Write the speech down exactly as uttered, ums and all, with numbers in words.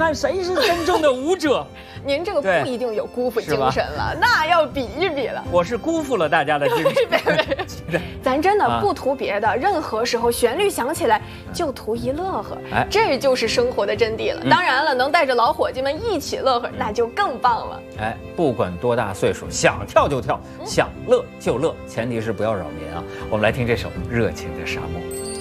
看谁是真正的舞者。 您这个不一定有辜负精神了，那要比一比了。 我是辜负了大家的精神。 别别咱真的不图别的，啊、任何时候旋律响起来就图一乐呵，哎，这就是生活的真谛了。嗯、当然了，能带着老伙计们一起乐呵，那就更棒了。 哎，不管多大岁数，想跳就跳，嗯、想乐就乐，前提是不要扰民啊。我们来听这首《热情的沙漠》。